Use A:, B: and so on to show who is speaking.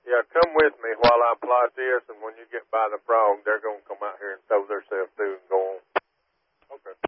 A: Yeah, come with me while I plot this, and when you get by the frog, they're going to come out here and throw themselves through and go on. Okay.